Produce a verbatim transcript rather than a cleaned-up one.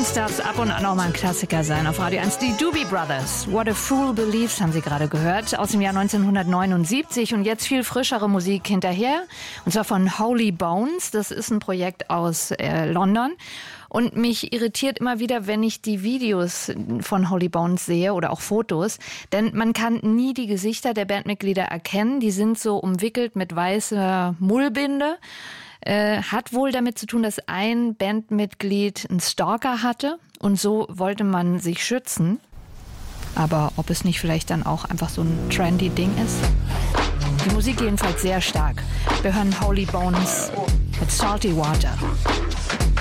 Sonst darf es ab und an auch mal ein Klassiker sein auf Radio eins. Die Doobie Brothers, What a Fool Believes, haben Sie gerade gehört, aus dem Jahr neunzehnhundertneunundsiebzig. Und jetzt viel frischere Musik hinterher, und zwar von Holy Bones. Das ist ein Projekt aus äh, London. Und mich irritiert immer wieder, wenn ich die Videos von Holy Bones sehe oder auch Fotos. Denn man kann nie die Gesichter der Bandmitglieder erkennen. Die sind so umwickelt mit weißer Mullbinde. Äh, hat wohl damit zu tun, dass ein Bandmitglied einen Stalker hatte. Und so wollte man sich schützen. Aber ob es nicht vielleicht dann auch einfach so ein trendy Ding ist? Die Musik jedenfalls sehr stark. Wir hören Holy Bones mit Salty Water.